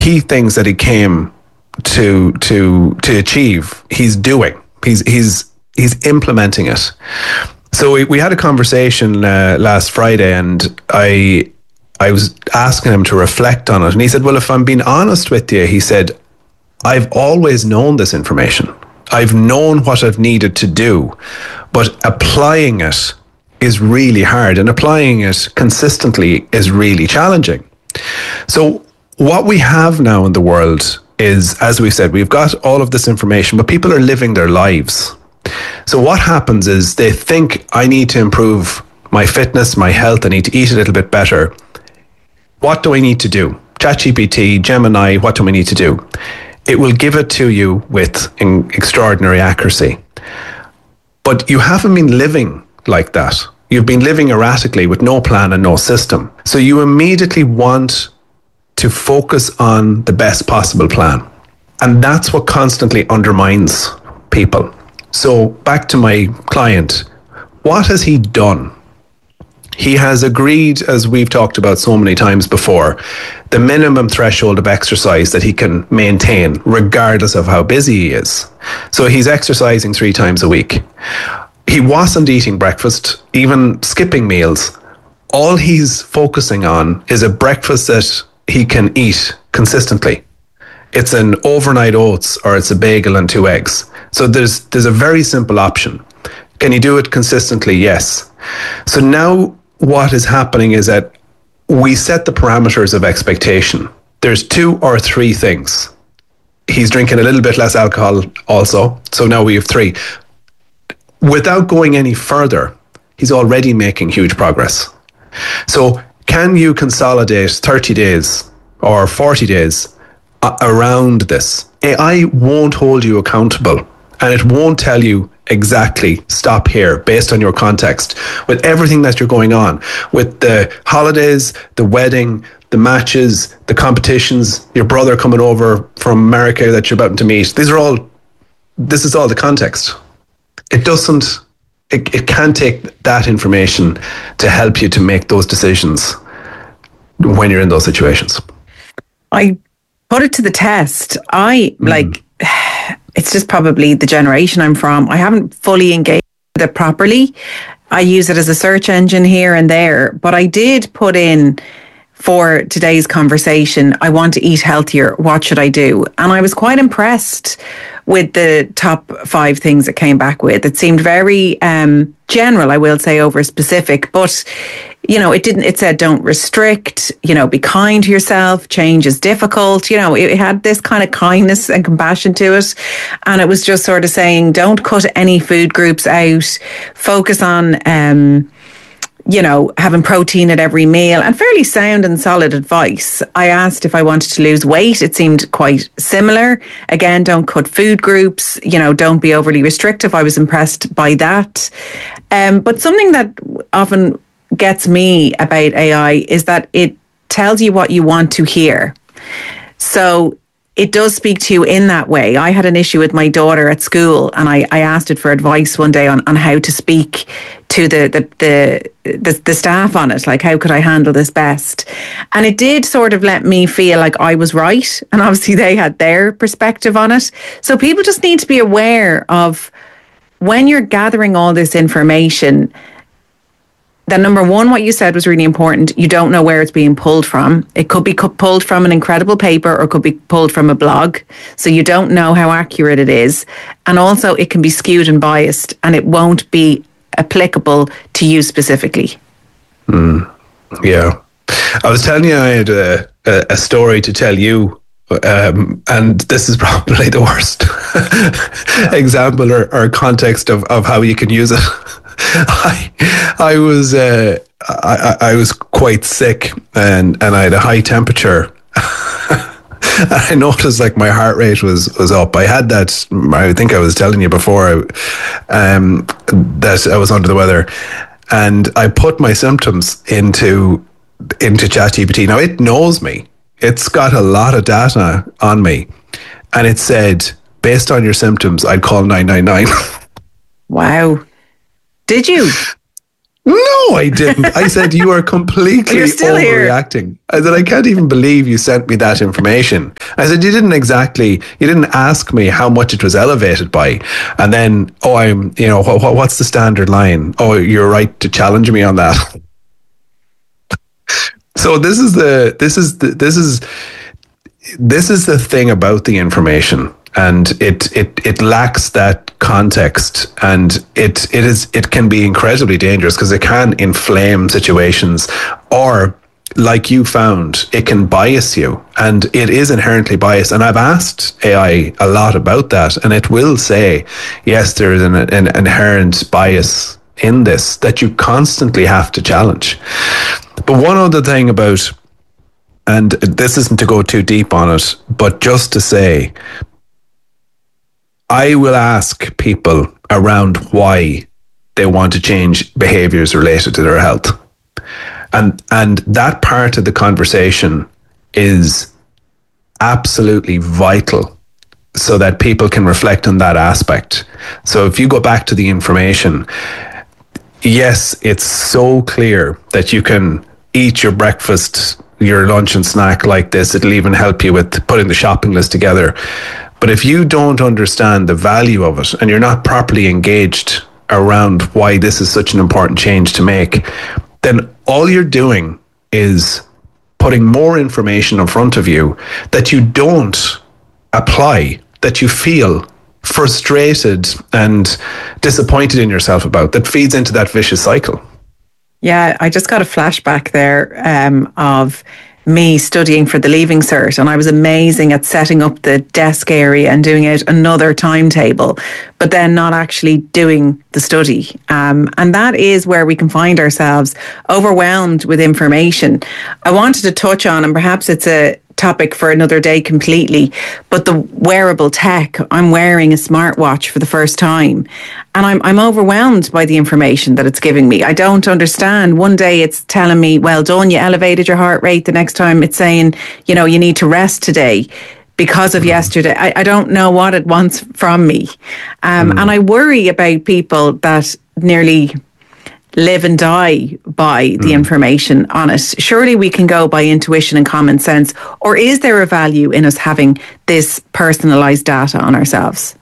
key things that he came to achieve, he's doing. He's implementing it. So we had a conversation last Friday, and I was asking him to reflect on it, and he said, well, if I'm being honest with you, he said, I've always known this information. I've known what I've needed to do, but applying it is really hard, and applying it consistently is really challenging. So what we have now in the world is, as we said, we've got all of this information, but people are living their lives. So what happens is they think, I need to improve my fitness, my health, I need to eat a little bit better. What do I need to do? ChatGPT, Gemini, what do we need to do? It will give it to you with extraordinary accuracy. But you haven't been living like that. You've been living erratically with no plan and no system. So you immediately want to focus on the best possible plan. And that's what constantly undermines people. So back to my client, what has he done? He has agreed, as we've talked about so many times before, the minimum threshold of exercise that he can maintain regardless of how busy he is. So he's exercising 3 times a week. He wasn't eating breakfast, even skipping meals. All he's focusing on is a breakfast that he can eat consistently. It's an overnight oats, or it's a bagel and 2 eggs. So there's a very simple option. Can you do it consistently? Yes. So now what is happening is that we set the parameters of expectation. There's 2 or 3 things. He's drinking a little bit less alcohol also. So now we have 3. Without going any further, he's already making huge progress. So can you consolidate 30 days or 40 days around this? AI won't hold you accountable, and it won't tell you exactly stop here based on your context, with everything that you're going on, with the holidays, the wedding, the matches, the competitions, your brother coming over from America that you're about to meet. This is all the context. It can take that information to help you to make those decisions when you're in those situations. I put it to the test. It's just probably the generation I'm from. I haven't fully engaged with it properly. I use it as a search engine here and there, but I did put in for today's conversation, I want to eat healthier. What should I do? And I was quite impressed with the top 5 things it came back with. It seemed very general, I will say, over specific, but it said don't restrict, be kind to yourself, change is difficult. It had this kind of kindness and compassion to it. And it was just sort of saying, don't cut any food groups out, focus on, having protein at every meal, and fairly sound and solid advice. I asked if I wanted to lose weight. It seemed quite similar. Again, don't cut food groups, don't be overly restrictive. I was impressed by that. But something that often gets me about AI is that it tells you what you want to hear. So it does speak to you in that way. I had an issue with my daughter at school, and I asked it for advice one day on how to speak to the staff on it, like how could I handle this best? And it did sort of let me feel like I was right, and obviously they had their perspective on it. So people just need to be aware of, when you're gathering all this information, that number one, what you said was really important. You don't know where it's being pulled from. It could be pulled from an incredible paper, or it could be pulled from a blog. So you don't know how accurate it is. And also it can be skewed and biased, and it won't be applicable to you specifically. Yeah. I was telling you I had a story to tell you, and this is probably the worst example or context of how you can use it. I was quite sick, and I had a high temperature. I noticed like my heart rate was up. I had that, I think I was telling you before, that I was under the weather, and I put my symptoms into ChatGPT. Now it knows me. It's got a lot of data on me, and it said, based on your symptoms, I'd call 999. Wow. Did you? No, I didn't. I said you are completely You're still here. overreacting. I said I can't even believe you sent me that information. I said you didn't ask me how much it was elevated by, and then what's the standard line? Oh, you're right to challenge me on that. So this is the thing about the information, and it lacks that context, and it can be incredibly dangerous because it can inflame situations, or like you found, it can bias you, and it is inherently biased. And I've asked AI a lot about that, and it will say, yes, there is an inherent bias in this that you constantly have to challenge. But one other thing about, and this isn't to go too deep on it, but just to say, I will ask people around why they want to change behaviors related to their health. And that part of the conversation is absolutely vital so that people can reflect on that aspect. So if you go back to the information, yes, it's so clear that you can eat your breakfast, your lunch and snack like this. It'll even help you with putting the shopping list together. But if you don't understand the value of it and you're not properly engaged around why this is such an important change to make, then all you're doing is putting more information in front of you that you don't apply, that you feel frustrated and disappointed in yourself about, that feeds into that vicious cycle. Yeah, I just got a flashback there of me studying for the Leaving Cert, and I was amazing at setting up the desk area and doing out another timetable, but then not actually doing the study. And that is where we can find ourselves overwhelmed with information. I wanted to touch on, and perhaps it's a topic for another day completely, but the wearable tech. I'm wearing a smartwatch for the first time, and I'm overwhelmed by the information that it's giving me. I don't understand. One day it's telling me, well done, you elevated your heart rate. The next time it's saying, you need to rest today because of yesterday. I don't know what it wants from me. And I worry about people that nearly live and die by the information on it. Surely we can go by intuition and common sense, or is there a value in us having this personalised data on ourselves?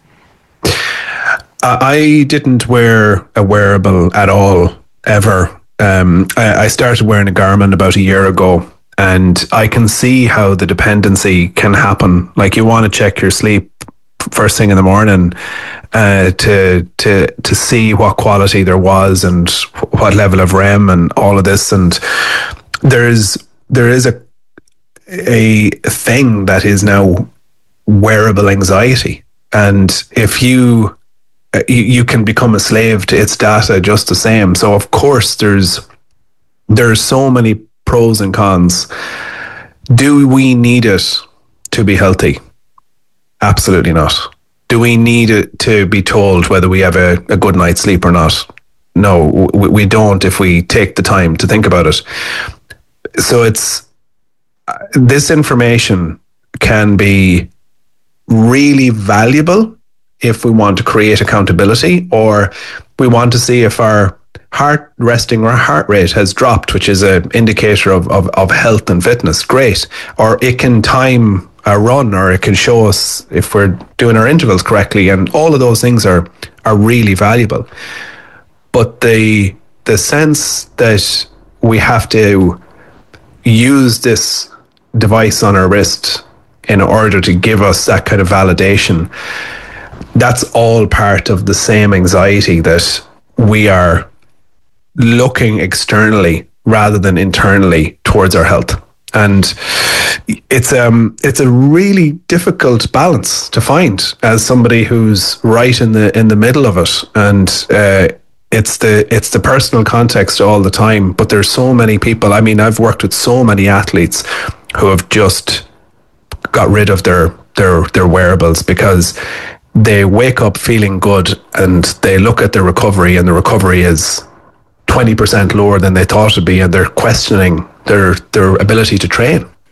I didn't wear a wearable at all, ever. I started wearing a Garmin about a year ago, and I can see how the dependency can happen. Like, you want to check your sleep first thing in the morning to see what quality there was and what level of REM and all of this. And there is a thing that is now wearable anxiety, and if you can become a slave to its data just the same. So of course there's so many pros and cons. Do we need it to be healthy? Absolutely not. Do we need it to be told whether we have a good night's sleep or not? No, we don't, if we take the time to think about it. So this information can be really valuable if we want to create accountability, or we want to see if our heart rate has dropped, which is an indicator of health and fitness. Great. Or it can time a run, or it can show us if we're doing our intervals correctly, and all of those things are really valuable. But the sense that we have to use this device on our wrist in order to give us that kind of validation, that's all part of the same anxiety that we are looking externally rather than internally towards our health. And it's a really difficult balance to find as somebody who's right in the middle of it. And it's the personal context all the time. But there's so many people. I mean, I've worked with so many athletes who have just got rid of their wearables because they wake up feeling good and they look at their recovery, and the recovery is 20% lower than they thought it'd be, and they're questioning their ability to train.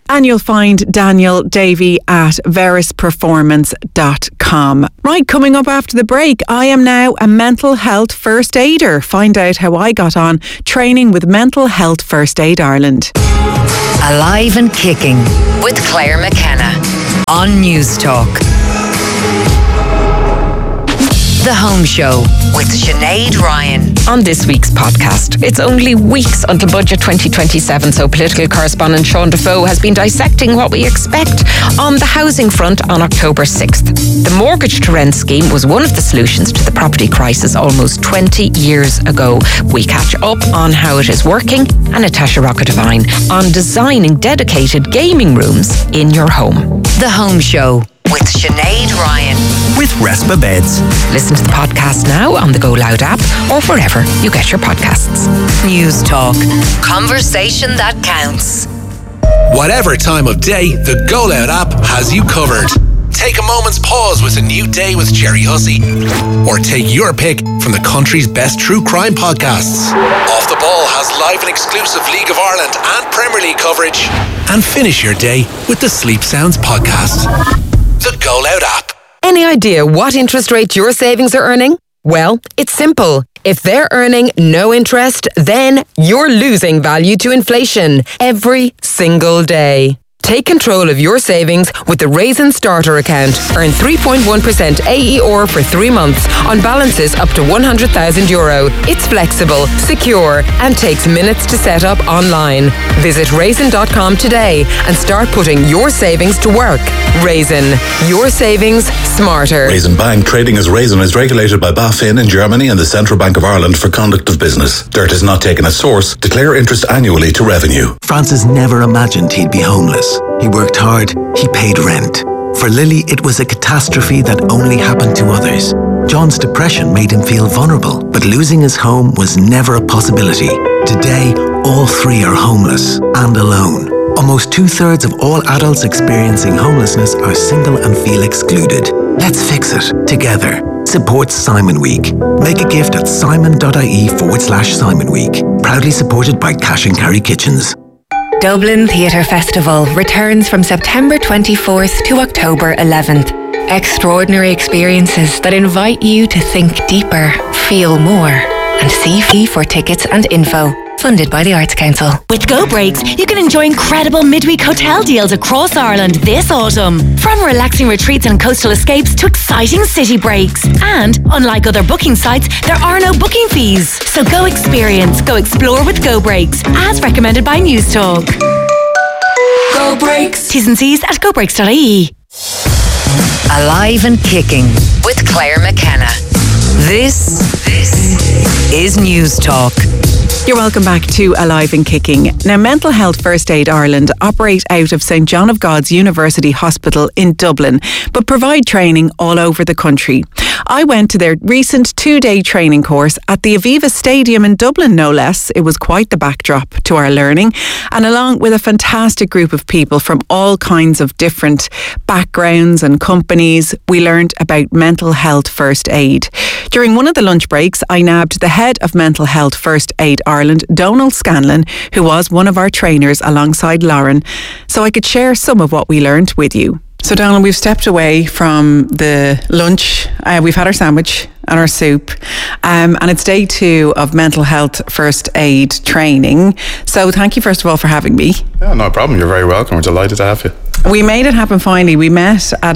And you'll find Daniel Davey at verisperformance.com. Right, coming up after the break, I am now a mental health first aider. Find out how I got on training with Mental Health First Aid Ireland. Alive and Kicking with Claire McKenna on News Talk. The Home Show with Sinead Ryan. On this week's podcast, it's only weeks until Budget 2027, so political correspondent Sean Defoe has been dissecting what we expect on the housing front on October 6th. The mortgage to rent scheme was one of the solutions to the property crisis almost 20 years ago. We catch up on how it is working, and Natasha Rockett-Devine on designing dedicated gaming rooms in your home. The Home Show with Sinead Ryan. With Respa Beds. Listen to the podcast now on the Go Loud app or wherever you get your podcasts. News Talk. Conversation that counts. Whatever time of day, the Go Loud app has you covered. Take a moment's pause with A New Day with Jerry Hussey. Or take your pick from the country's best true crime podcasts. Off the Ball has live and exclusive League of Ireland and Premier League coverage. And finish your day with the Sleep Sounds podcast. The Go Loud app. Any idea what interest rate your savings are earning? Well, it's simple. If they're earning no interest, then you're losing value to inflation every single day. Take control of your savings with the Raisin Starter account. Earn 3.1% AER for 3 months on balances up to €100,000. It's flexible, secure, and takes minutes to set up online. Visit raisin.com today and start putting your savings to work. Raisin, your savings smarter. Raisin Bank trading as Raisin is regulated by BaFin in Germany and the Central Bank of Ireland for conduct of business. Dirt is not taken as source. Declare interest annually to revenue. Francis never imagined he'd be homeless. He worked hard, he paid rent. For Lily, it was a catastrophe that only happened to others. John's depression made him feel vulnerable, but losing his home was never a possibility. Today, all three are homeless and alone. Almost 2/3 of all adults experiencing homelessness are single and feel excluded. Let's fix it together. Support Simon Week. Make a gift at simon.ie/Simon Week. Proudly supported by Cash and Carry Kitchens. Dublin Theatre Festival returns from September 24th to October 11th. Extraordinary experiences that invite you to think deeper, feel more, and see for tickets and info. Funded by the Arts Council. With Go Breaks, you can enjoy incredible midweek hotel deals across Ireland this autumn. From relaxing retreats and coastal escapes to exciting city breaks. And, unlike other booking sites, there are no booking fees. So go experience, go explore with Go Breaks, as recommended by News Talk. Go Breaks. T's and C's at gobreaks.ie. Alive and Kicking with Claire McKenna. This is News Talk. You're welcome back to Alive and Kicking. Now, Mental Health First Aid Ireland operate out of St John of God's University Hospital in Dublin, but provide training all over the country. I went to their recent 2-day training course at the Aviva Stadium in Dublin, no less. It was quite the backdrop to our learning, and along with a fantastic group of people from all kinds of different backgrounds and companies, we learned about mental health first aid. During one of the lunch breaks, I nabbed the head of Mental Health First Aid Ireland, Donald Scanlon, who was one of our trainers alongside Lauren, so I could share some of what we learned with you. So Donald, we've stepped away from the lunch. We've had our sandwich and our soup, and it's day 2 of Mental Health First Aid training. So thank you first of all for having me. Yeah, no problem. You're very welcome. We're delighted to have you. We made it happen finally. We met at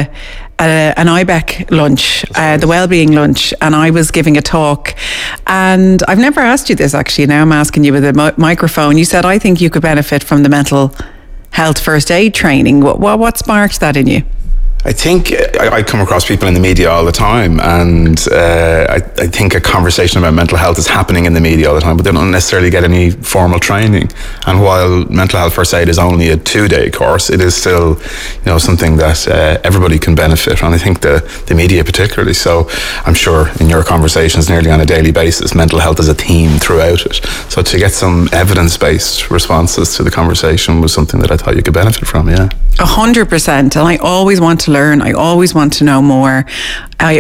an IBEC lunch, the wellbeing lunch, and I was giving a talk, and I've never asked you this actually. Now I'm asking you with a microphone. You said, I think you could benefit from the mental health first aid training. What sparked that in you? I think I come across people in the media all the time, and I think a conversation about mental health is happening in the media all the time, but they don't necessarily get any formal training. And while mental health first aid is only a 2-day course, it is still, something that everybody can benefit, and I think the media particularly. So I'm sure in your conversations nearly on a daily basis, mental health is a theme throughout it. So to get some evidence-based responses to the conversation was something that I thought you could benefit from. Yeah, 100%. And I always want to learn. I always want to know more. I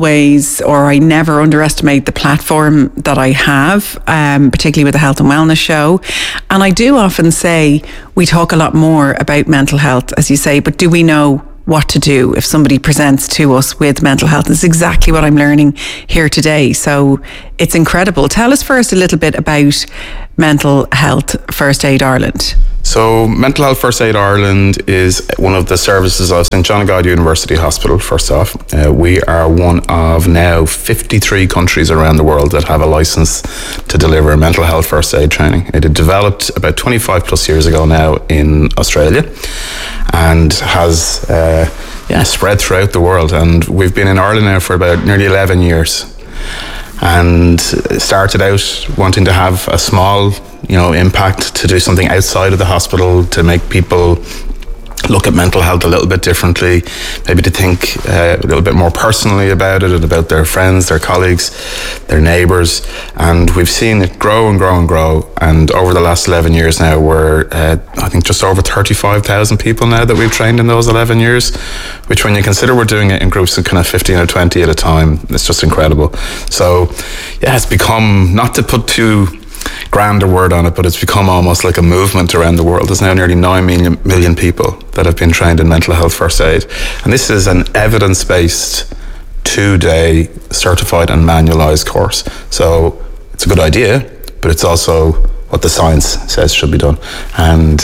never underestimate the platform that I have, particularly with the Health and Wellness Show. And I do often say we talk a lot more about mental health, as you say, but do we know what to do if somebody presents to us with mental health? It's exactly what I'm learning here today. So it's incredible. Tell us first a little bit about Mental Health First Aid Ireland. So Mental Health First Aid Ireland is one of the services of St John Gaudio University Hospital, first off. We are one of now 53 countries around the world that have a licence to deliver mental health first aid training. It had developed about 25 plus years ago now in Australia and has spread throughout the world. And we've been in Ireland now for about nearly 11 years. And started out wanting to have a small, impact, to do something outside of the hospital, to make people look at mental health a little bit differently, maybe to think a little bit more personally about it and about their friends, their colleagues, their neighbours. And we've seen it grow and grow and grow. And over the last 11 years now, we're, I think, just over 35,000 people now that we've trained in those 11 years, which when you consider we're doing it in groups of kind of 15 or 20 at a time, it's just incredible. So, yeah, it's become, not to put too grand a word on it, but it's become almost like a movement around the world. There's now nearly 9 million people that have been trained in mental health first aid. And this is an evidence-based 2-day certified and manualised course. So it's a good idea, but it's also what the science says should be done, and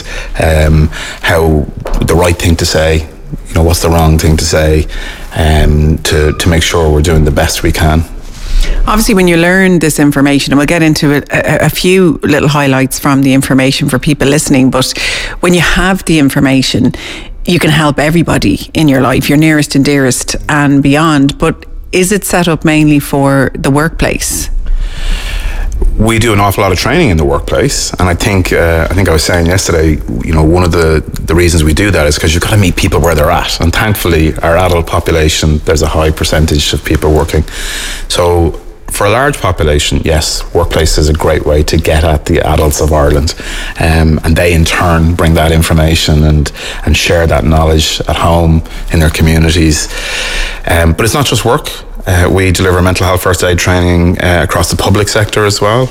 how the right thing to say, what's the wrong thing to say, to make sure we're doing the best we can. Obviously, when you learn this information, and we'll get into a few little highlights from the information for people listening, but when you have the information, you can help everybody in your life, your nearest and dearest and beyond. But is it set up mainly for the workplace? We do an awful lot of training in the workplace, and I think I was saying yesterday, one of the reasons we do that is because you've got to meet people where they're at, and thankfully our adult population, there's a high percentage of people working. So for a large population, yes, workplace is a great way to get at the adults of Ireland, and they in turn bring that information and share that knowledge at home in their communities. But it's not just work. We deliver mental health first aid training across the public sector as well,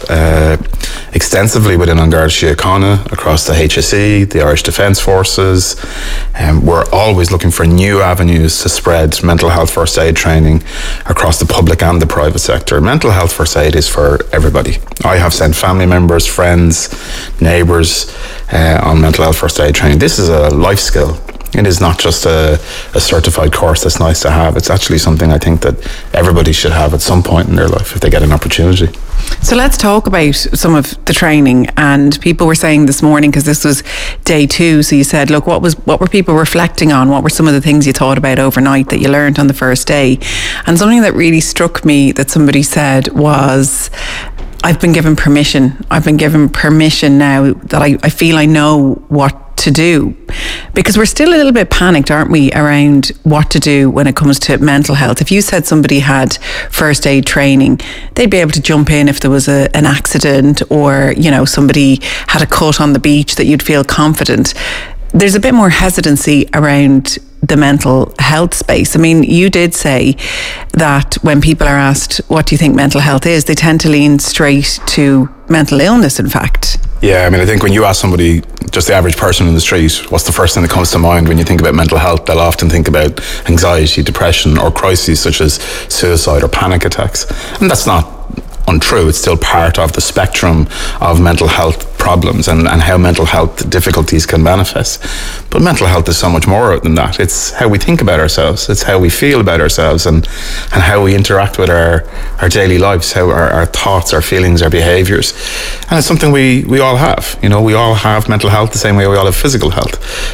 extensively within An Garda Síochána, across the HSE, the Irish Defence Forces. We're always looking for new avenues to spread mental health first aid training across the public and the private sector. Mental health first aid is for everybody. I have sent family members, friends, neighbours on mental health first aid training. This is a life skill. It is not just a certified course that's nice to have. It's actually something I think that everybody should have at some point in their life if they get an opportunity. So let's talk about some of the training. And people were saying this morning, because this was day 2, so you said, look, what were people reflecting on? What were some of the things you thought about overnight that you learned on the first day? And something that really struck me that somebody said was, I've been given permission. I've been given permission now that I feel I know what to do, because we're still a little bit panicked, aren't we, around what to do when it comes to mental health. If you said somebody had first aid training, they'd be able to jump in if there was an accident, or somebody had a cut on the beach, that you'd feel confident. There's a bit more hesitancy around the mental health space. I mean, you did say that when people are asked, what do you think mental health is, they tend to lean straight to mental illness, in fact. Yeah, I mean, I think when you ask somebody, just the average person in the street, what's the first thing that comes to mind when you think about mental health, they'll often think about anxiety, depression, or crises such as suicide or panic attacks. And that's not untrue. It's still part of the spectrum of mental health problems and how mental health difficulties can manifest. But mental health is so much more than that. It's how we think about ourselves. It's how we feel about ourselves and how we interact with our daily lives, how our thoughts, our feelings, our behaviours. And it's something we all have. We all have mental health the same way we all have physical health.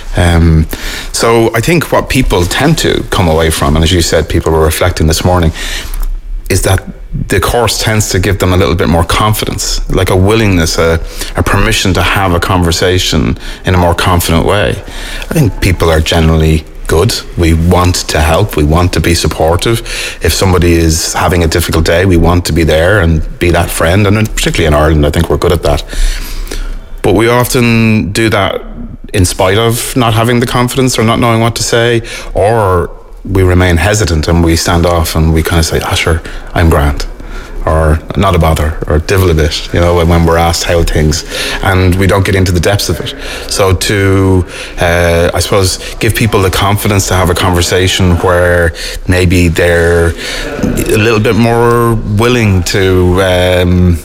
So I think what people tend to come away from, and as you said, people were reflecting this morning, is that the course tends to give them a little bit more confidence, like a willingness, a permission to have a conversation in a more confident way. I think people are generally good. We want to help. We want to be supportive. If somebody is having a difficult day, we want to be there and be that friend. And particularly in Ireland, I think we're good at that. But we often do that in spite of not having the confidence or not knowing what to say, or we remain hesitant and we stand off and we kind of say, sure, I'm grand, or not a bother, or divil a bit, when we're asked how things, and we don't get into the depths of it. So to, I suppose, give people the confidence to have a conversation where maybe they're a little bit more willing to,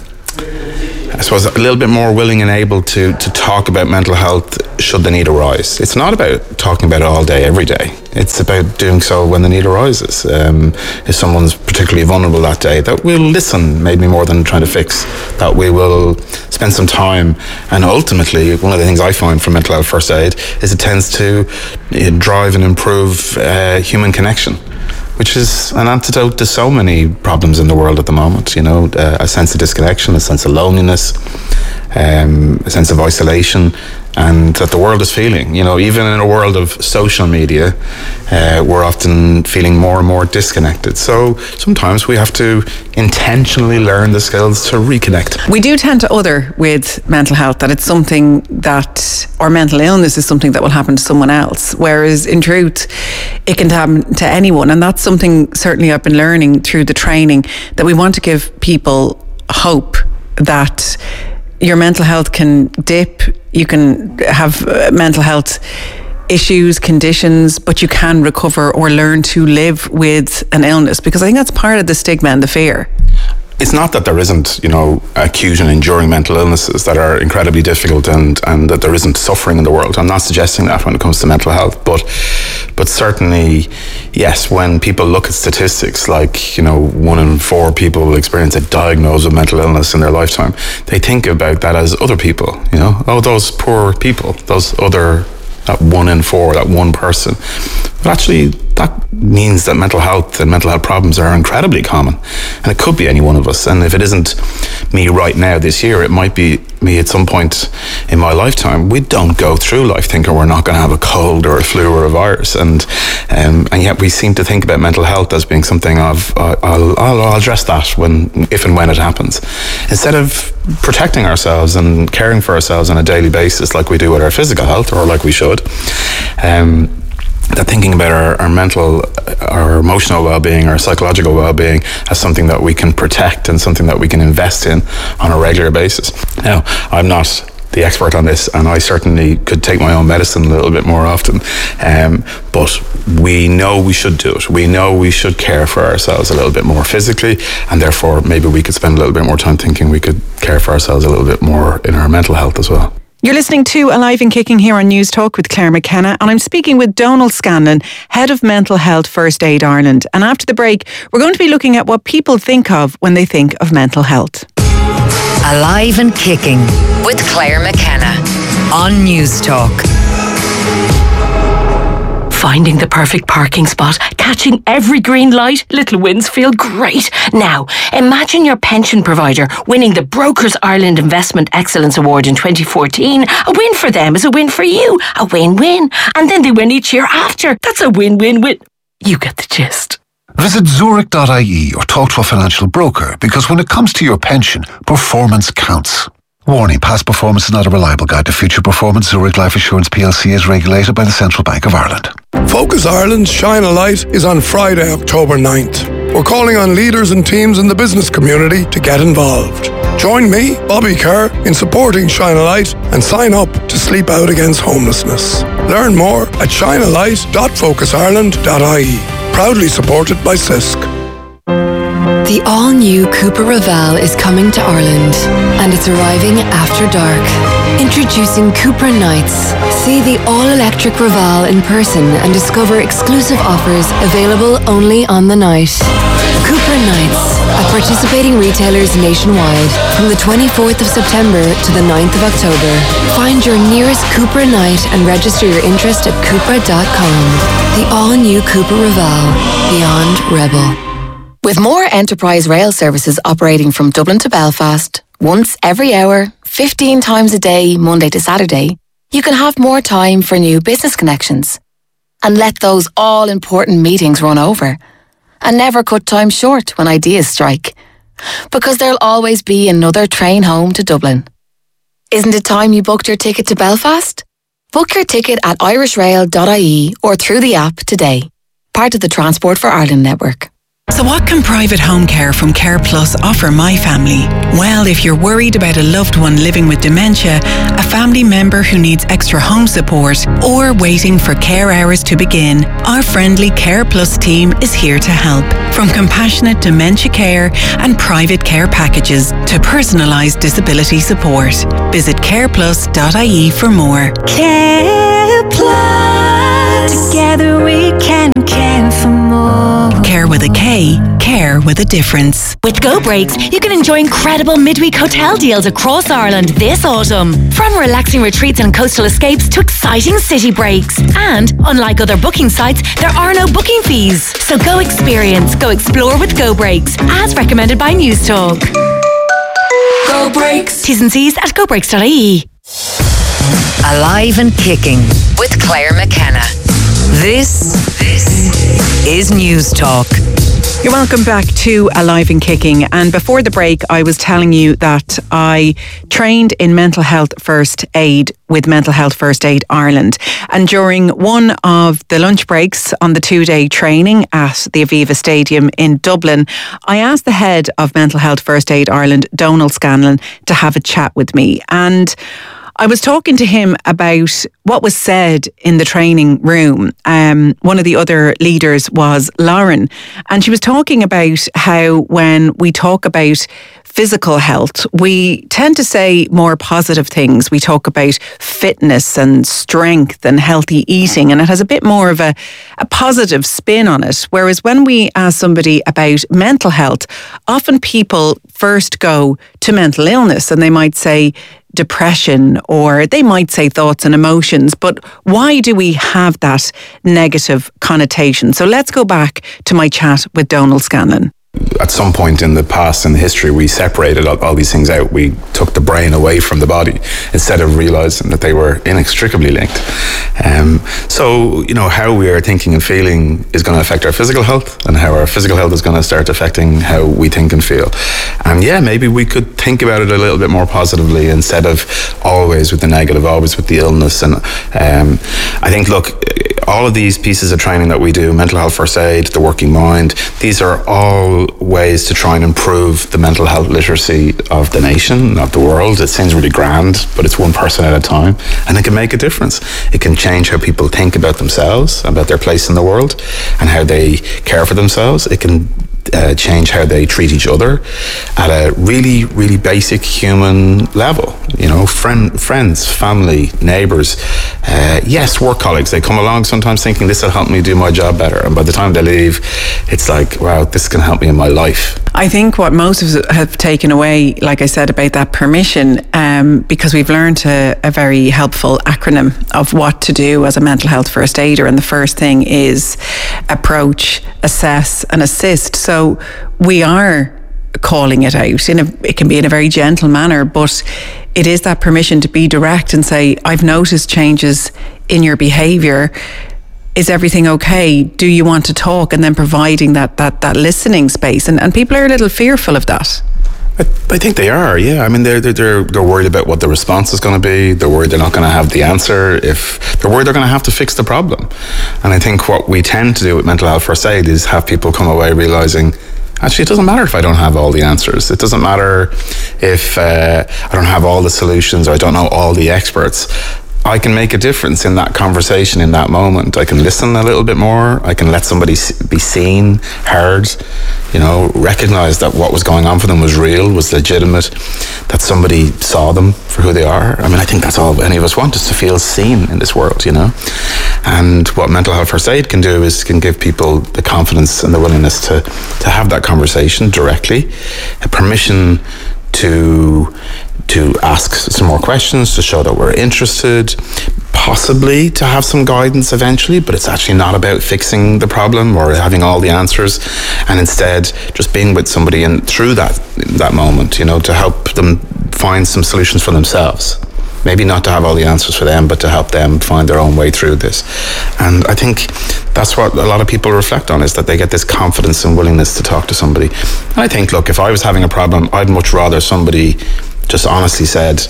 a little bit more willing and able to talk about mental health should the need arise. It's not about talking about it all day, every day. It's about doing so when the need arises. If someone's particularly vulnerable that day, that we'll listen maybe more than trying to fix, that we will spend some time. And ultimately, one of the things I find from mental health first aid is it tends to drive and improve human connection, which is an antidote to so many problems in the world at the moment. A sense of disconnection, a sense of loneliness, a sense of isolation, and that the world is feeling. Even in a world of social media, we're often feeling more and more disconnected. So sometimes we have to intentionally learn the skills to reconnect. We do tend to other with mental health, that it's something that, or mental illness is something that will happen to someone else, whereas in truth it can happen to anyone. And that's something certainly I've been learning through the training, that we want to give people hope that your mental health can dip, you can have mental health issues, conditions, but you can recover or learn to live with an illness, because I think that's part of the stigma and the fear. It's not that there isn't, acute and enduring mental illnesses that are incredibly difficult and that there isn't suffering in the world. I'm not suggesting that when it comes to mental health, but certainly, yes, when people look at statistics like, 1 in 4 people will experience a diagnosis of mental illness in their lifetime, they think about that as other people, those poor people, that 1 in 4, that one person. But actually, that means that mental health and mental health problems are incredibly common. And it could be any one of us. And if it isn't me right now this year, it might be me at some point in my lifetime. We don't go through life thinking we're not going to have a cold or a flu or a virus. And yet we seem to think about mental health as being something of, I'll address that if and when it happens. Instead of protecting ourselves and caring for ourselves on a daily basis like we do with our physical health, or like we should, that thinking about our mental, our emotional well-being, our psychological well-being as something that we can protect and something that we can invest in on a regular basis. Now, I'm not the expert on this, and I certainly could take my own medicine a little bit more often, but we know we should do it. We know we should care for ourselves a little bit more physically, and therefore maybe we could spend a little bit more time thinking we could care for ourselves a little bit more in our mental health as well. You're listening to Alive and Kicking here on News Talk with Claire McKenna, and I'm speaking with Donal Scanlon, Head of Mental Health First Aid Ireland. And after the break, we're going to be looking at what people think of when they think of mental health. Alive and Kicking with Claire McKenna on News Talk. Finding the perfect parking spot, catching every green light, little wins feel great. Now, imagine your pension provider winning the Brokers Ireland Investment Excellence Award in 2014. A win for them is a win for you. A win-win. And then they win each year after. That's a win-win-win. You get the gist. Visit Zurich.ie or talk to a financial broker, because when it comes to your pension, performance counts. Warning, past performance is not a reliable guide to future performance. Zurich Life Assurance plc is regulated by the Central Bank of Ireland. Focus Ireland's Shine a Light is on Friday, October 9th. We're calling on leaders and teams in the business community to get involved. Join me, Bobby Kerr, in supporting Shine a Light and sign up to Sleep Out Against Homelessness. Learn more at shinealight.focusIreland.ie. Proudly supported by CISC. The all-new Cupra Raval is coming to Ireland, and it's arriving after dark. Introducing Cupra Nights. See the all-electric Raval in person and discover exclusive offers available only on the night. Cupra Nights at participating retailers nationwide from the 24th of September to the 9th of October. Find your nearest Cupra Night and register your interest at Cupra.com. The all-new Cupra Raval. Beyond Rebel. With more enterprise rail services operating from Dublin to Belfast, once every hour, 15 times a day, Monday to Saturday, you can have more time for new business connections and let those all-important meetings run over, and never cut time short when ideas strike, because there'll always be another train home to Dublin. Isn't it time you booked your ticket to Belfast? Book your ticket at irishrail.ie or through the app today. part of the Transport for Ireland network. So what can private home care from Care Plus offer my family? Well, if you're worried about a loved one living with dementia, a family member who needs extra home support, or waiting for care hours to begin, our friendly Care Plus team is here to help. From compassionate dementia care and private care packages to personalised disability support. Visit careplus.ie for more. Care Plus. Together we can care for more. Care with a K, care with a difference. With Go Breaks, you can enjoy incredible midweek hotel deals across Ireland this autumn. From relaxing retreats and coastal escapes to exciting city breaks. And, unlike other booking sites, there are no booking fees. So go experience, go explore with Go Breaks, as recommended by News Talk. Go Breaks. T's and C's at gobreaks.ie. Alive and Kicking with Claire McKenna. This is News Talk. You're welcome back to Alive and Kicking. And before the break, I was telling you that I trained in mental health first aid with Mental Health First Aid Ireland. And during one of the lunch breaks on the 2-day training at the Aviva Stadium in Dublin, I asked the head of Mental Health First Aid Ireland, Donal Scanlon, to have a chat with me. And I was talking to him about what was said in the training room. One of the other leaders was Lauren, and she was talking about how when we talk about physical health, we tend to say more positive things. We talk about fitness and strength and healthy eating, and it has a bit more of a positive spin on it. Whereas when we ask somebody about mental health, often people first go to mental illness and they might say depression, or they might say thoughts and emotions. But why do we have that negative connotation? So let's go back to my chat with Donal Scanlon. At some point in the past, in the history, we separated all these things out. We took the brain away from the body instead of realising that they were inextricably linked. So, how we are thinking and feeling is going to affect our physical health, and how our physical health is going to start affecting how we think and feel. And maybe we could think about it a little bit more positively instead of always with the negative, always with the illness. And I think, all of these pieces of training that we do, mental health first aid, the working mind, these are all ways to try and improve the mental health literacy of the nation, of the world. It seems really grand, but it's one person at a time, and it can make a difference. It can change how people think about themselves, about their place in the world, and how they care for themselves. It can change how they treat each other at a really, really basic human level. Friends, family, neighbours, work colleagues. They come along sometimes thinking this will help me do my job better, and by the time they leave, it's like, wow, this can help me in my life. I think what most of us have taken away, like I said, about that permission, because we've learned a very helpful acronym of what to do as a mental health first aider, and the first thing is approach, assess and assist. So we are calling it out. It can be in a very gentle manner, but it is that permission to be direct and say, I've noticed changes in your behaviour. Is everything okay? Do you want to talk? And then providing that listening space. And people are a little fearful of that. I think they are, yeah. I mean, they're worried about what the response is going to be. They're worried they're not going to have the answer. If they're worried they're going to have to fix the problem. And I think what we tend to do with mental health first aid is have people come away realising, actually, it doesn't matter if I don't have all the answers. It doesn't matter if I don't have all the solutions or I don't know all the experts. I can make a difference in that conversation, in that moment. I can listen a little bit more. I can let somebody be seen, heard, recognize that what was going on for them was real, was legitimate, that somebody saw them for who they are. I mean, I think that's all any of us want, is to feel seen in this world, And what mental health first aid can do is can give people the confidence and the willingness to have that conversation directly, a permission to ask some more questions, to show that we're interested, possibly to have some guidance eventually, but it's actually not about fixing the problem or having all the answers, and instead just being with somebody and through that moment, to help them find some solutions for themselves. Maybe not to have all the answers for them, but to help them find their own way through this. And I think that's what a lot of people reflect on, is that they get this confidence and willingness to talk to somebody. And I think, look, if I was having a problem, I'd much rather somebody just honestly said,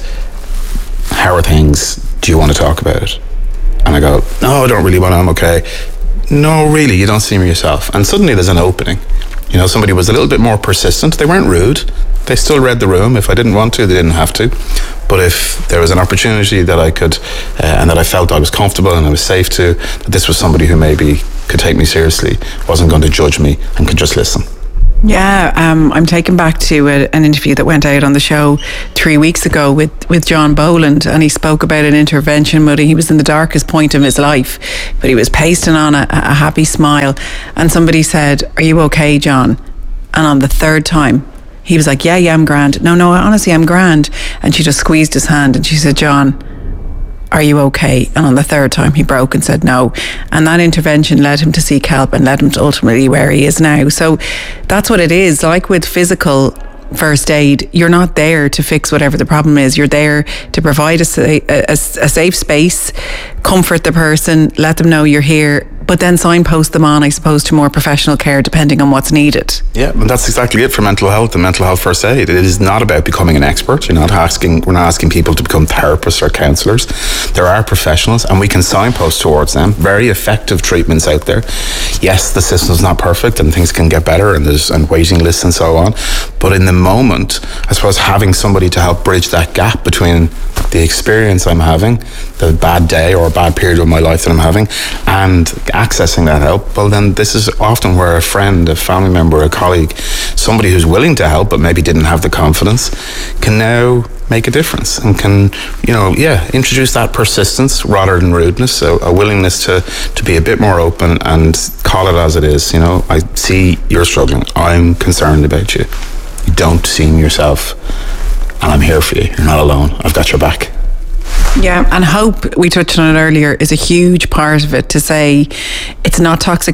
how are things? Do you want to talk about it? And I go, no, I don't really want to, I'm okay. no, really, you don't see me yourself. And suddenly there's an opening. You know, somebody was a little bit more persistent. They weren't rude. They still read the room. If I didn't want to, they didn't have to. But if there was an opportunity that I could, and that I felt I was comfortable and I was safe to, that this was somebody who maybe could take me seriously, wasn't going to judge me and could just listen. Yeah, I'm taken back to an interview that went out on the show 3 weeks ago with John Boland, and he spoke about an intervention when he was in the darkest point of his life, but he was pasting on a happy smile, and somebody said, "Are you okay, John?" And on the third time, he was like, yeah, I'm grand. No, honestly, I'm grand. And she just squeezed his hand and she said, "John, are you okay?" And on the third time he broke and said no. And that intervention led him to seek help and led him to ultimately where he is now. So that's what it is. Like with physical first aid, you're not there to fix whatever the problem is. You're there to provide a safe space, comfort the person, let them know you're here, but then signpost them on, I suppose, to more professional care depending on what's needed. Yeah, and that's exactly it for mental health and mental health first aid. It is not about becoming an expert. We're not asking people to become therapists or counsellors. There are professionals and we can signpost towards them. Very effective treatments out there. Yes, the system's not perfect and things can get better and there's waiting lists and so on. But in the moment, I suppose having somebody to help bridge that gap between the experience I'm having, the bad day or a bad period of my life that I'm having, and accessing that help, well then this is often where a friend, a family member, a colleague, somebody who's willing to help but maybe didn't have the confidence, can now make a difference and can, introduce that persistence rather than rudeness, so a willingness to be a bit more open and call it as it is. I see you're struggling. I'm concerned about you. You don't see me yourself. And I'm here for you. You're not alone. I've got your back. Yeah, and hope, we touched on it earlier, is a huge part of it, to say it's not toxic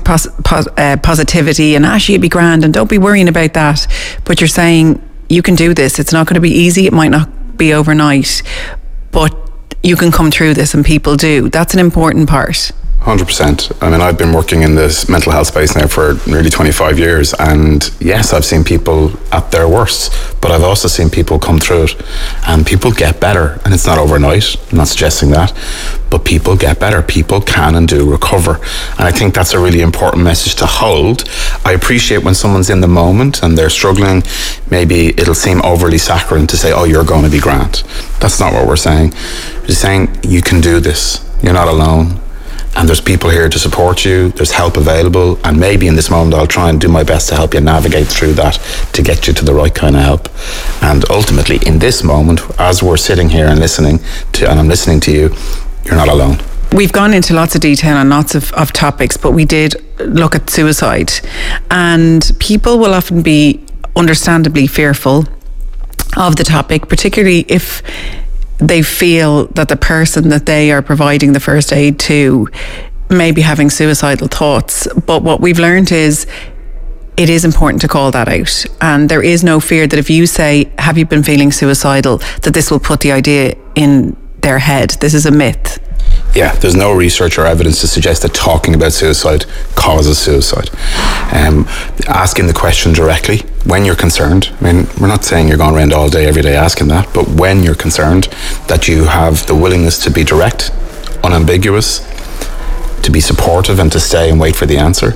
positivity and actually you'd be grand and don't be worrying about that. But you're saying you can do this. It's not going to be easy. It might not be overnight, but you can come through this and people do. That's an important part. 100%. I mean, I've been working in this mental health space now for nearly 25 years, and yes, I've seen people at their worst, but I've also seen people come through it and people get better, and it's not overnight. I'm not suggesting that, but people get better. People can and do recover, and I think that's a really important message to hold. I appreciate when someone's in the moment and they're struggling, maybe it'll seem overly saccharine to say, oh, you're going to be grand. That's not what we're saying. We're saying you can do this. You're not alone. And there's people here to support you, there's help available, and maybe in this moment I'll try and do my best to help you navigate through that to get you to the right kind of help. And ultimately, in this moment, as we're sitting here and listening to, and I'm listening to you, you're not alone. We've gone into lots of detail on lots of topics, but we did look at suicide. And people will often be understandably fearful of the topic, particularly if they feel that the person that they are providing the first aid to may be having suicidal thoughts. But what we've learned is it is important to call that out. And there is no fear that if you say, have you been feeling suicidal, that this will put the idea in their head. This is a myth. Yeah, there's no research or evidence to suggest that talking about suicide causes suicide. Asking the question directly when you're concerned, I mean, we're not saying you're going around all day, every day asking that, but when you're concerned, that you have the willingness to be direct, unambiguous, to be supportive and to stay and wait for the answer,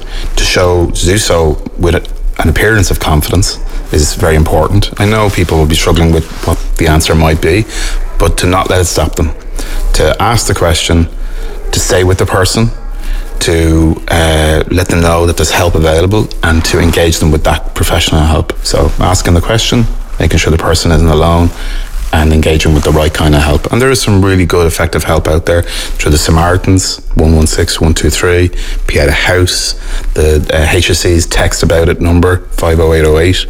to do so with an appearance of confidence is very important. I know people will be struggling with what the answer might be, but to not let it stop them. To ask the question, to stay with the person, to let them know that there's help available, and to engage them with that professional help. So asking the question, making sure the person isn't alone, and engaging with the right kind of help. And there is some really good effective help out there through the Samaritans, 116 123, Pieta House, the HSE's text about it number 50808,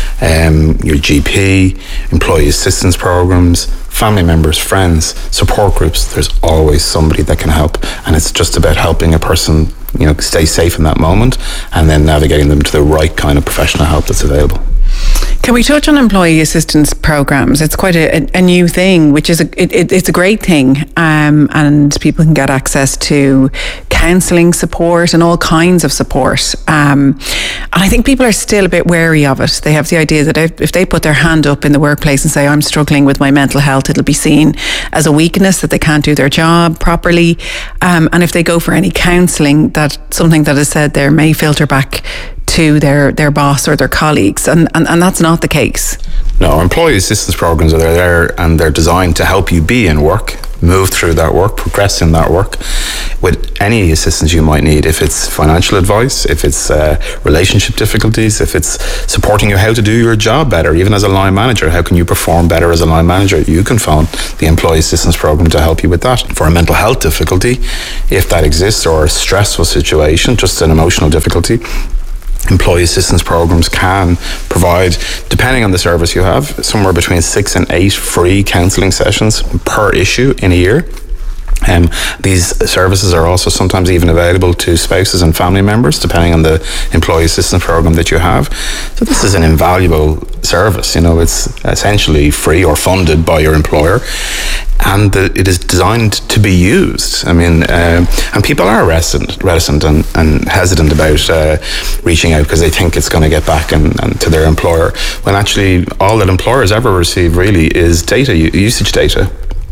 your GP, employee assistance programs, family members, friends, support groups. There's always somebody that can help, and it's just about helping a person stay safe in that moment and then navigating them to the right kind of professional help that's available. Can we touch on employee assistance programs? It's quite a new thing, which is it's a great thing, and people can get access to counselling support and all kinds of support. And I think people are still a bit wary of it. They have the idea that if they put their hand up in the workplace and say, I'm struggling with my mental health, it'll be seen as a weakness, that they can't do their job properly. And if they go for any counselling, that something that is said there may filter back to their boss or their colleagues, and that's not the case. No, employee assistance programs are there and they're designed to help you be in work, move through that work, progress in that work with any assistance you might need. If it's financial advice, if it's relationship difficulties, if it's supporting you how to do your job better, even as a line manager, how can you perform better as a line manager? You can phone the employee assistance program to help you with that. For a mental health difficulty, if that exists, or a stressful situation, just an emotional difficulty, employee assistance programs can provide, depending on the service you have, somewhere between 6 and 8 free counselling sessions per issue in a year. These services are also sometimes even available to spouses and family members, depending on the employee assistance program that you have. So this is an invaluable service. It's essentially free or funded by your employer, and it is designed to be used. And people are reticent and hesitant about reaching out because they think it's going to get back and to their employer, when actually all that employers ever receive really is data, usage data.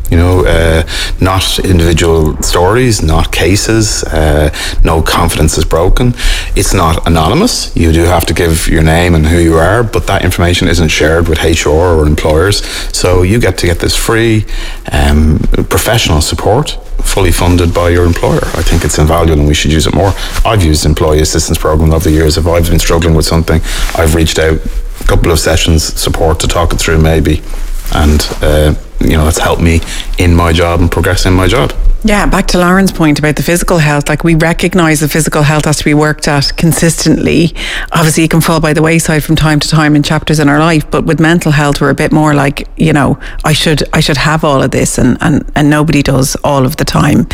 Not individual stories, not cases, no confidence is broken. It's not anonymous. You do have to give your name and who you are, but that information isn't shared with HR or employers. So you get this free professional support, fully funded by your employer. I think it's invaluable and we should use it more. I've used employee assistance program over the years. If I've been struggling with something, I've reached out a couple of sessions support to talk it through maybe, and it's helped me in my job and progress in my job. Yeah, back to Lauren's point about the physical health, we recognise the physical health has to be worked at consistently. Obviously, it can fall by the wayside from time to time in chapters in our life, but with mental health, we're a bit more like, I should have all of this, and nobody does all of the time.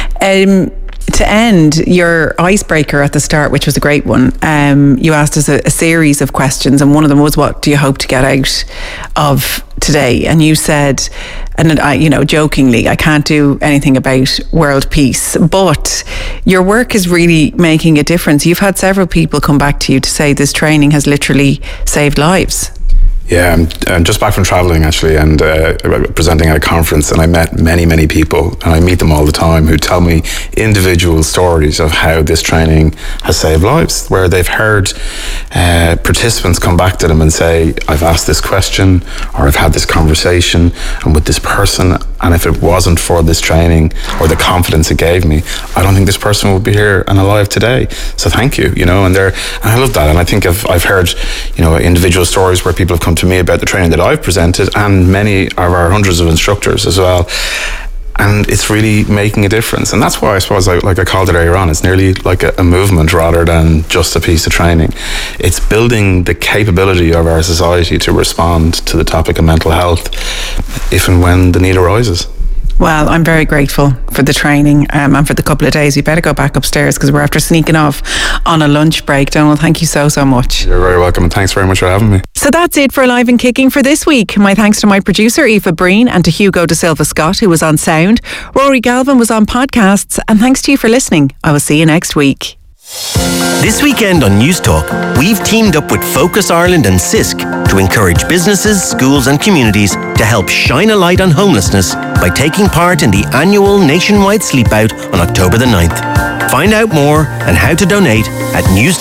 To end, your icebreaker at the start, which was a great one, you asked us a series of questions, and one of them was, what do you hope to get out of today? And you said, and jokingly, I can't do anything about world peace, but your work is really making a difference. You've had several people come back to you to say this training has literally saved lives. Yeah, I'm just back from travelling actually, and presenting at a conference, and I met many people, and I meet them all the time, who tell me individual stories of how this training has saved lives, where they've heard participants come back to them and say, I've asked this question, or I've had this conversation, and with this person, and if it wasn't for this training or the confidence it gave me, I don't think this person would be here and alive today. So thank you, and I love that. And I think I've heard, individual stories where people have come to me about the training that I've presented, and many of our hundreds of instructors as well. And it's really making a difference. And that's why I suppose, like I called it earlier on, it's nearly like a movement rather than just a piece of training. It's building the capability of our society to respond to the topic of mental health if and when the need arises. Well, I'm very grateful for the training and for the couple of days. We better go back upstairs because we're after sneaking off on a lunch break. Donald, thank you so much. You're very welcome, and thanks very much for having me. So that's it for Alive and Kicking for this week. My thanks to my producer, Aoife Breen, and to Hugo De Silva Scott, who was on sound. Rory Galvin was on podcasts, and thanks to you for listening. I will see you next week. This weekend on News Talk, we've teamed up with Focus Ireland and CISC to encourage businesses, schools and communities to help shine a light on homelessness by taking part in the annual nationwide sleep out on October the 9th. Find out more and how to donate at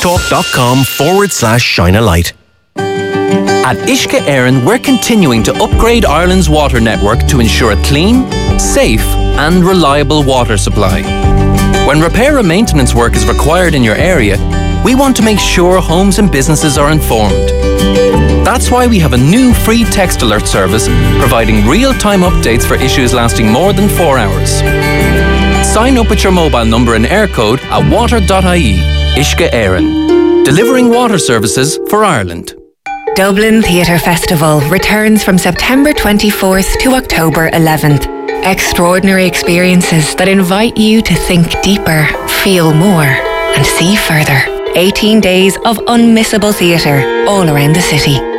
newstalk.com/shine-a-light. At Uisce Éireann, we're continuing to upgrade Ireland's water network to ensure a clean, safe and reliable water supply. When repair and maintenance work is required in your area, we want to make sure homes and businesses are informed. That's why we have a new free text alert service providing real-time updates for issues lasting more than 4 hours. Sign up with your mobile number and Eircode at water.ie. Uisce Éireann, delivering water services for Ireland. Dublin Theatre Festival returns from September 24th to October 11th. Extraordinary experiences that invite you to think deeper, feel more, and see further. 18 days of unmissable theatre all around the city.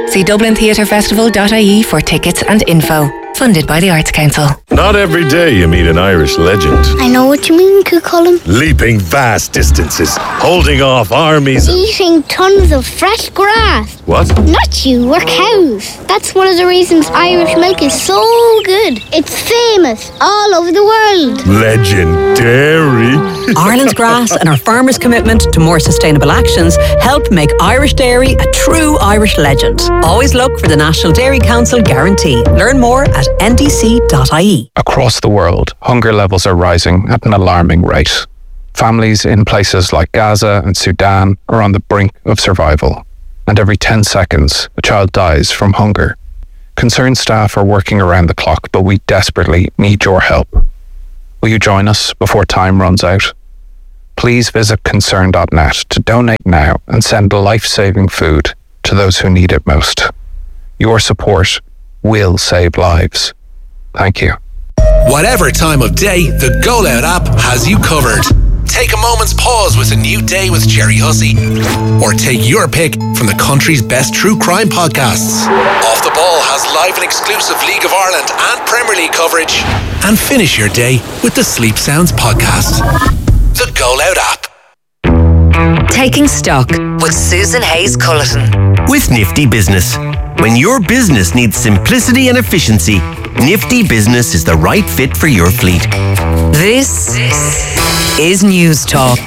See dublintheatrefestival.ie for tickets and info. Funded by the Arts Council. Not every day you meet an Irish legend. I know what you mean, Cucullin. Leaping vast distances, holding off armies. Eating tons of fresh grass. What? Not you, we're cows. That's one of the reasons Irish milk is so good. It's famous all over the world. Legendary. Ireland's grass and our farmers' commitment to more sustainable actions help make Irish dairy a true Irish legend. Always look for the National Dairy Council guarantee. Learn more at ndc.ie. Across the world, hunger levels are rising at an alarming rate. Families in places like Gaza and Sudan are on the brink of survival, and every 10 seconds, a child dies from hunger. Concerned staff are working around the clock, but we desperately need your help. Will you join us before time runs out? Please visit concern.net to donate now and send life-saving food to those who need it most. Your support will save lives. Thank you. Whatever time of day, the Go Loud app has you covered. Take a moment's pause with a new day with Jerry Hussey. Or take your pick from the country's best true crime podcasts. Off the Ball has live and exclusive League of Ireland and Premier League coverage. And finish your day with the Sleep Sounds podcast. The Go Loud app. Taking Stock with Susan Hayes Culleton. With Nifty Business. When your business needs simplicity and efficiency, Nifty Business is the right fit for your fleet. This is News Talk.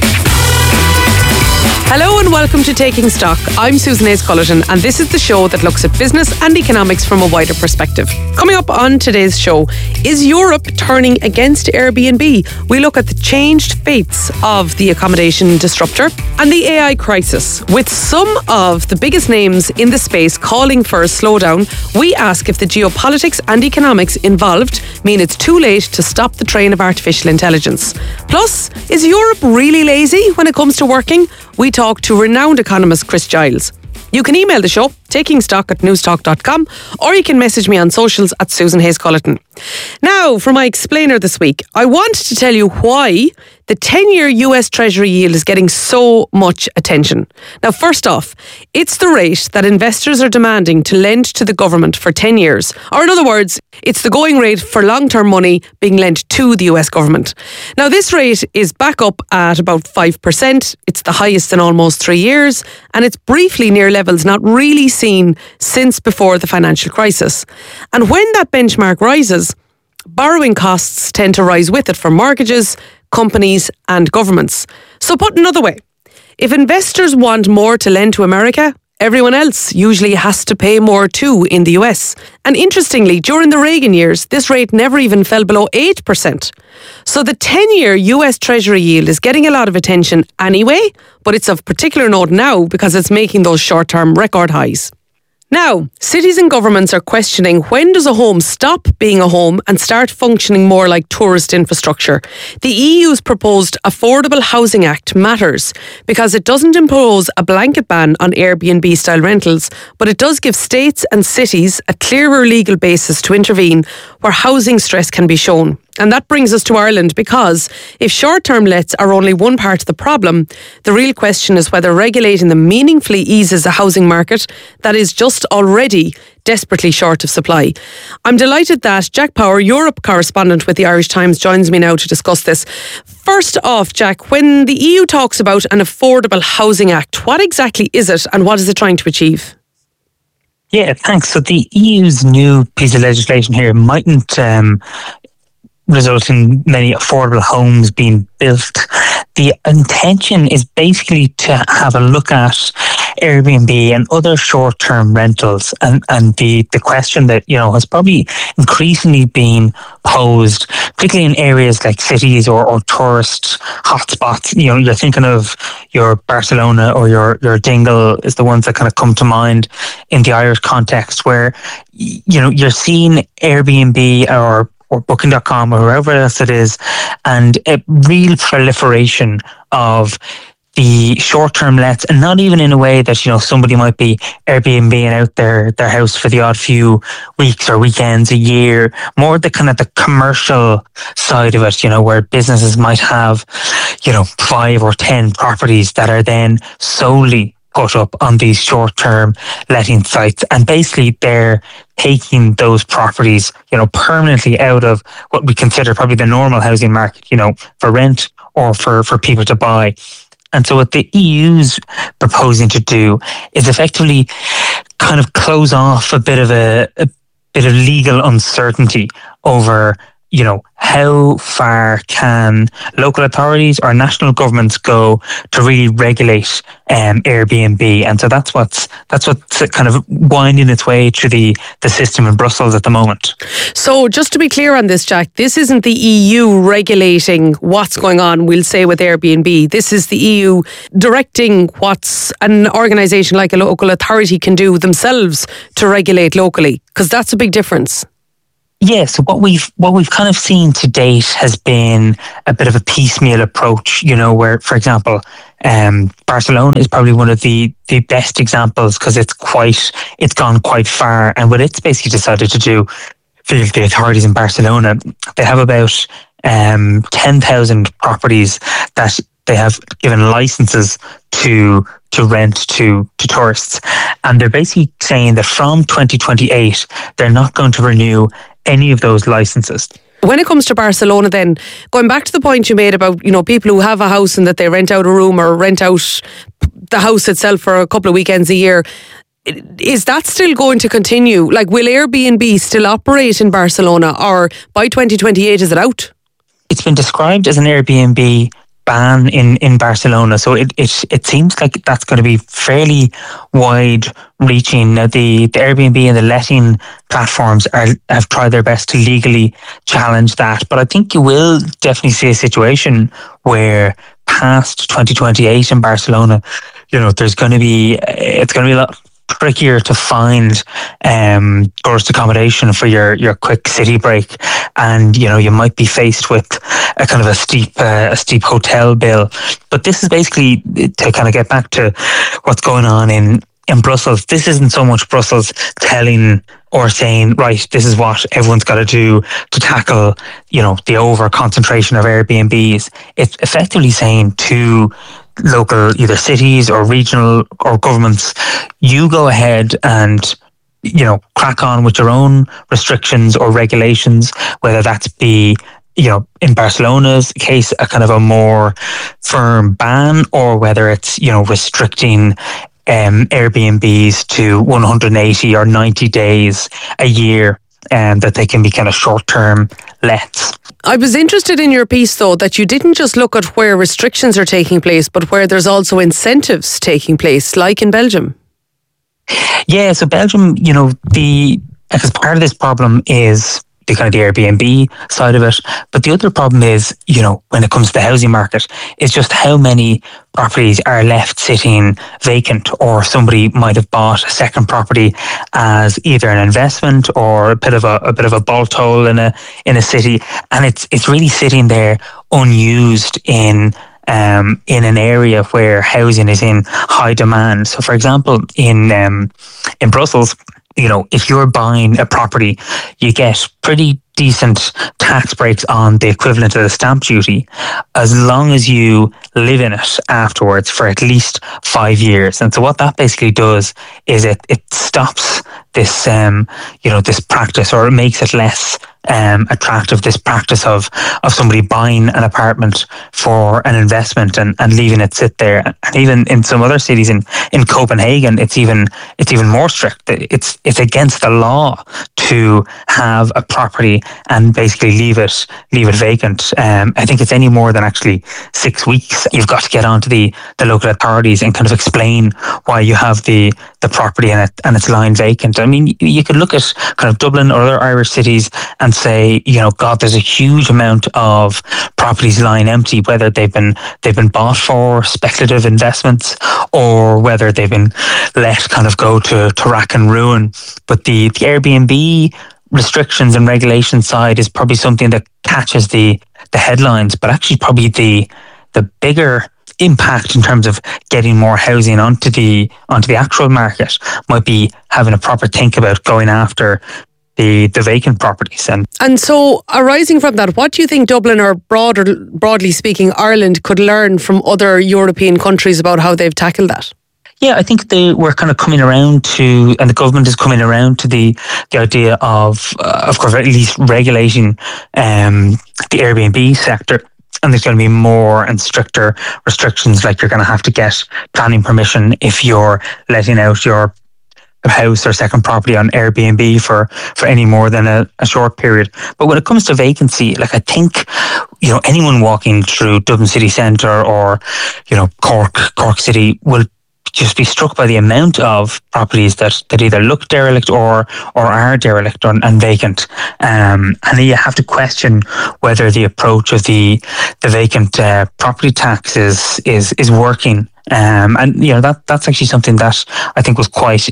Hello and welcome to Taking Stock. I'm Susan Hayes Culleton and this is the show that looks at business and economics from a wider perspective. Coming up on today's show, is Europe turning against Airbnb? We look at the changed fates of the accommodation disruptor and the AI crisis. With some of the biggest names in the space calling for a slowdown, we ask if the geopolitics and economics involved mean it's too late to stop the train of artificial intelligence. Plus, is Europe really lazy when it comes to working? We talk to renowned economist Chris Giles. You can email the show, takingstock@newstalk.com, or you can message me on socials at Susan Hayes Culleton. Now, for my explainer this week, I want to tell you why the 10-year US Treasury yield is getting so much attention. Now, first off, it's the rate that investors are demanding to lend to the government for 10 years. Or in other words, it's the going rate for long-term money being lent to the US government. Now, this rate is back up at about 5%. It's the highest in almost 3 years, and it's briefly near levels not really seen since before the financial crisis. And when that benchmark rises, borrowing costs tend to rise with it for mortgages, companies and governments. So put another way, if investors want more to lend to America, everyone else usually has to pay more too in the US. And interestingly, during the Reagan years, this rate never even fell below 8%. So the 10-year US Treasury yield is getting a lot of attention anyway, but it's of particular note now because it's making those short-term record highs. Now, cities and governments are questioning when does a home stop being a home and start functioning more like tourist infrastructure. The EU's proposed Affordable Housing Act matters because it doesn't impose a blanket ban on Airbnb-style rentals, but it does give states and cities a clearer legal basis to intervene where housing stress can be shown. And that brings us to Ireland because if short-term lets are only one part of the problem, the real question is whether regulating them meaningfully eases a housing market that is just already desperately short of supply. I'm delighted that Jack Power, Europe correspondent with the Irish Times, joins me now to discuss this. First off, Jack, when the EU talks about an Affordable Housing Act, what exactly is it and what is it trying to achieve? Yeah, thanks. So the EU's new piece of legislation here mightn't result in many affordable homes being built. The intention is basically to have a look at Airbnb and other short-term rentals, and the question that, you know, has probably increasingly been posed, particularly in areas like cities or tourist hotspots. You know, you're thinking of your Barcelona or your Dingle is the ones that kind of come to mind in the Irish context, where, you know, you're seeing Airbnb or Booking.com or whoever else it is, and a real proliferation of the short-term lets, and not even in a way that, you know, somebody might be Airbnb-ing out their house for the odd few weeks or weekends a year, more the kind of the commercial side of it, you know, where businesses might have, you know, 5 or 10 properties that are then solely put up on these short-term letting sites, and basically they're taking those properties, permanently out of what we consider probably the normal housing market, for rent or for people to buy. And so what the EU's proposing to do is effectively kind of close off a bit of legal uncertainty over, how far can local authorities or national governments go to really regulate Airbnb. And so that's what's kind of winding its way through the system in Brussels at the moment. So just to be clear on this, Jack, this isn't the EU regulating what's going on, we'll say, with Airbnb. This is the EU directing what an organisation like a local authority can do themselves to regulate locally, because that's a big difference. Yeah, so what we've kind of seen to date has been a bit of a piecemeal approach, where, for example, Barcelona is probably one of the best examples, because it's gone quite far. And what it's basically decided to do, the authorities in Barcelona, they have about 10,000 properties that they have given licenses to rent to tourists. And they're basically saying that from 2028, they're not going to renew any of those licenses. When it comes to Barcelona then, going back to the point you made about, people who have a house and that they rent out a room or rent out the house itself for a couple of weekends a year, is that still going to continue? Like, will Airbnb still operate in Barcelona, or by 2028 is it out? It's been described as an Airbnb ban in Barcelona, so it seems like that's going to be fairly wide reaching. Now the Airbnb and the letting platforms have tried their best to legally challenge that, but I think you will definitely see a situation where past 2028 in Barcelona, it's going to be a lot trickier to find tourist accommodation for your quick city break, and you might be faced with a kind of a steep hotel bill. But this is basically to kind of get back to what's going on in Brussels. This isn't so much Brussels telling or saying, right, this is what everyone's got to do to tackle the over concentration of Airbnbs. It's effectively saying to local either cities or regional or governments, you go ahead and crack on with your own restrictions or regulations, whether that's be in Barcelona's case a kind of a more firm ban, or whether it's restricting Airbnbs to 180 or 90 days a year, and that they can be kind of short-term lets. I was interested in your piece, though, that you didn't just look at where restrictions are taking place, but where there's also incentives taking place, like in Belgium. Yeah, so Belgium, because part of this problem is the kind of the Airbnb side of it, but the other problem is, when it comes to the housing market, is just how many properties are left sitting vacant, or somebody might have bought a second property as either an investment or a bit of a bolt hole in a city, and it's really sitting there unused in an area where housing is in high demand. So, for example, in Brussels, if you're buying a property, you get pretty decent tax breaks on the equivalent of the stamp duty, as long as you live in it afterwards for at least 5 years. And so what that basically does is it stops this, this practice, or it makes it less attractive, this practice of somebody buying an apartment for an investment and leaving it sit there. And even in some other cities, in Copenhagen, it's even more strict. It's against the law to have a property and basically leave it vacant. I think it's any more than actually 6 weeks. You've got to get onto the local authorities and kind of explain why you have the property and it's lying vacant. I mean, you could look at kind of Dublin or other Irish cities and say, God, there's a huge amount of properties lying empty, whether they've been bought for speculative investments or whether they've been let kind of go to rack and ruin. But the Airbnb restrictions and regulation side is probably something that catches the headlines, but actually probably the bigger impact in terms of getting more housing onto the actual market might be having a proper think about going after the vacant properties. And so, arising from that, what do you think Dublin, or broadly speaking Ireland, could learn from other European countries about how they've tackled that? Yeah, I think they were kind of coming around to, and the government is coming around to the idea of course, at least regulating the Airbnb sector. And there's going to be more and stricter restrictions, like you're going to have to get planning permission if you're letting out your house or second property on Airbnb for any more than a short period. But when it comes to vacancy, like I think, anyone walking through Dublin city centre or, Cork City will just be struck by the amount of properties that either look derelict or are derelict and vacant. And then you have to question whether the approach of the vacant property tax is working. And that's actually something that I think was quite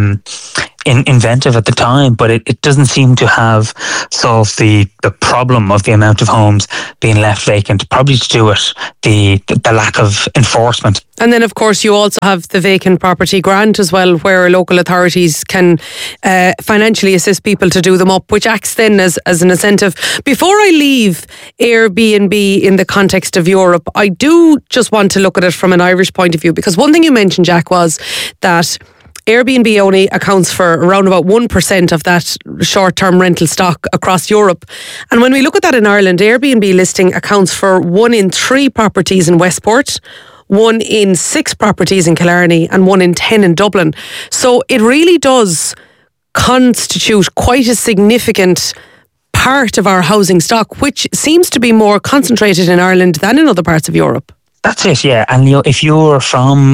inventive at the time, but it doesn't seem to have solved the problem of the amount of homes being left vacant, probably to do with the lack of enforcement. And then, of course, you also have the vacant property grant as well, where local authorities can financially assist people to do them up, which acts then as an incentive. Before I leave Airbnb in the context of Europe, I do just want to look at it from an Irish point of view, because one thing you mentioned, Jack, was that Airbnb only accounts for around about 1% of that short-term rental stock across Europe. And when we look at that in Ireland, Airbnb listing accounts for 1 in 3 properties in Westport, 1 in 6 properties in Killarney, and 1 in 10 in Dublin. So it really does constitute quite a significant part of our housing stock, which seems to be more concentrated in Ireland than in other parts of Europe. That's it, yeah. And if you're from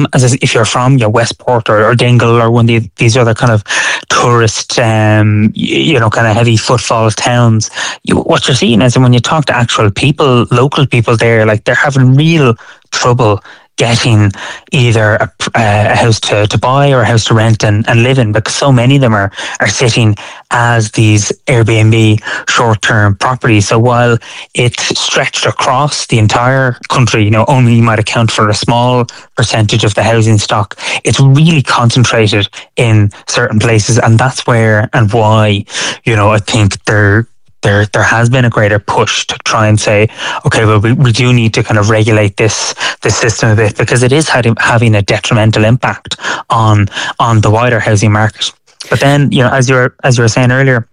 Westport or Dingle or one of these other kind of tourist, kind of heavy footfall towns, what you're seeing is, when you talk to actual people, local people there, like they're having real trouble getting either a house to buy or a house to rent and live in, because so many of them are sitting as these Airbnb short-term properties. So while it's stretched across the entire country, only might account for a small percentage of the housing stock, it's really concentrated in certain places, and that's where and why, I think there has been a greater push to try and say, okay, well, we do need to kind of regulate this system a bit, because it is having a detrimental impact on the wider housing market. But then, as you were saying earlier,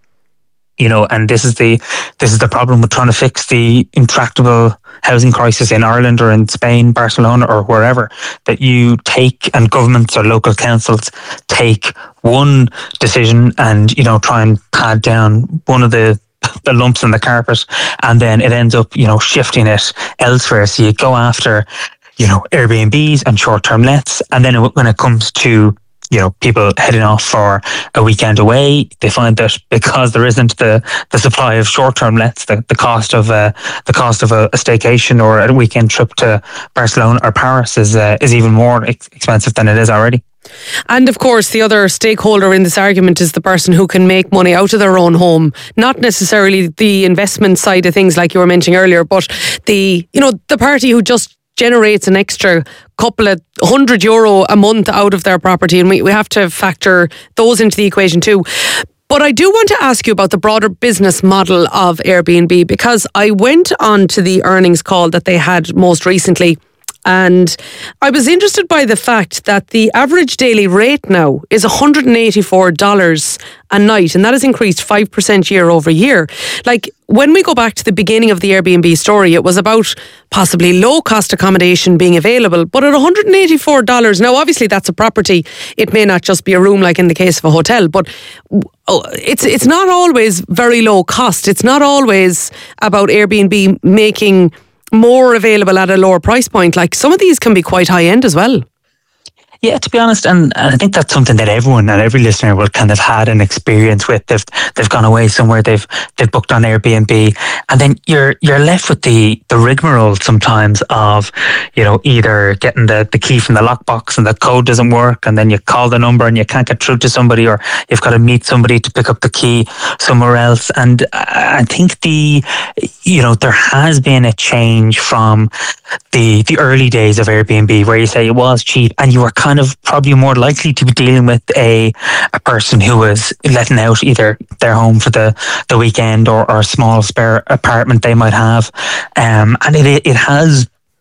and this is the problem with trying to fix the intractable housing crisis in Ireland or in Spain, Barcelona or wherever, that you take, and governments or local councils take one decision and, try and pad down one of the lumps in the carpet, and then it ends up, shifting it elsewhere. So you go after, Airbnbs and short-term lets, and then when it comes to, people heading off for a weekend away, they find that because there isn't the supply of short-term lets, the cost of a staycation or a weekend trip to Barcelona or Paris is even more expensive than it is already. And of course, the other stakeholder in this argument is the person who can make money out of their own home. Not necessarily the investment side of things like you were mentioning earlier, but the party who just generates an extra couple of €100 a month out of their property. And we have to factor those into the equation too. But I do want to ask you about the broader business model of Airbnb, because I went on to the earnings call that they had most recently, and I was interested by the fact that the average daily rate now is $184 a night, and that has increased 5% year over year. Like, when we go back to the beginning of the Airbnb story, it was about possibly low-cost accommodation being available, but at $184, now obviously that's a property. It may not just be a room like in the case of a hotel, but it's not always very low cost. It's not always about Airbnb making more available at a lower price point. Like, some of these can be quite high end as well. Yeah, to be honest, and I think that's something that everyone and every listener will kind of had an experience with. They've gone away somewhere, they've booked on Airbnb, and then you're left with the rigmarole sometimes of, either getting the key from the lockbox and the code doesn't work, and then you call the number and you can't get through to somebody, or you've got to meet somebody to pick up the key somewhere else. And I think there has been a change from the early days of Airbnb, where you say it was cheap and you were kind of probably more likely to be dealing with a person who was letting out either their home for the weekend or a small spare apartment they might have. And it has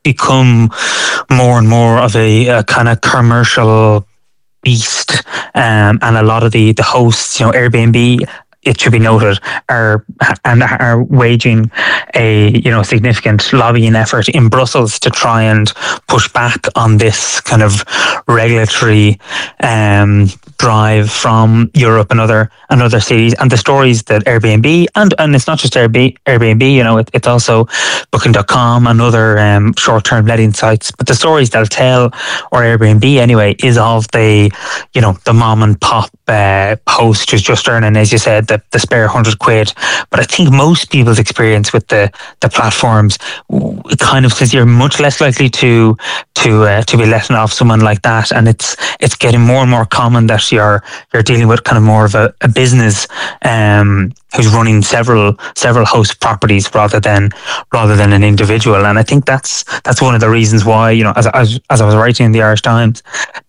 become more and more of a kind of commercial beast, and a lot of the hosts, Airbnb, it should be noted, are waging a significant lobbying effort in Brussels to try and push back on this kind of regulatory drive from Europe and other cities. And the stories that Airbnb and it's not just Airbnb, it's also Booking.com and other short-term letting sites. But the stories they'll tell, or Airbnb anyway, is of the mom and pop host who's just earning, as you said, the spare £100. But I think most people's experience with the platforms kind of says you're much less likely to be letting off someone like that, and it's getting more and more common that you're dealing with kind of more of a business who's running several host properties rather than an individual. And I think that's one of the reasons why, as I was writing in the Irish Times,